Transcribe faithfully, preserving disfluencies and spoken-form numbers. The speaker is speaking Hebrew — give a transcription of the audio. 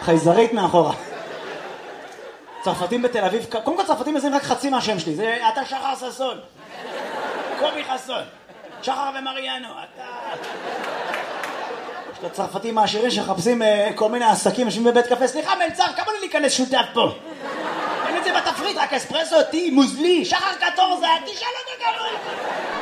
חייזרית מאחורה. צרפתים בתל אביב, קודם כל צרפתים מזהים רק חצי מהשם שלי, זה אתה שחר ששון, קובי חסון, שחר ומריאנו, אתה... יש את הצרפתים העשירים שחפשים כל מיני עסקים, יושבים בבית קפה, סליחה מלצר, כמה לי להיכנס שותף פה? אין את זה בתפריט, רק אספרסו, טי, מוזלי, שחר קטורזה, תשאל אותו כמה...